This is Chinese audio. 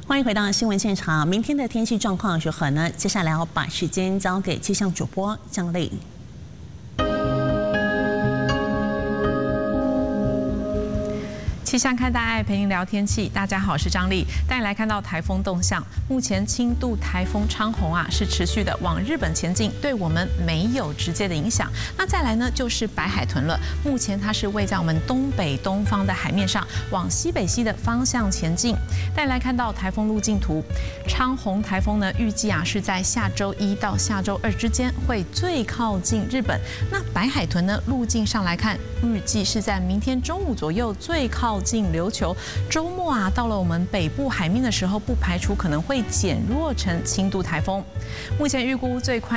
欢迎回到新闻现场。明天的天气状况如何呢？接下来要把时间交给气象主播张丽。 气象看大爱陪您聊天气，大家好，我是张丽，带你来看到台风动向。目前轻度台风昌宏是持续的往日本前进，对我们没有直接的影响。那再来呢，就是白海豚了。目前它是位在我们东北东方的海面上，往西北西的方向前进。带你来看到台风路径图，昌宏台风呢，预计是在下周1到下周2之间会最靠近日本。那白海豚呢，路径上来看，预计是在明天中午左右最靠近琉球。周末到了我们北部海面的时候，不排除可能会减弱成轻度台风。目前预估最快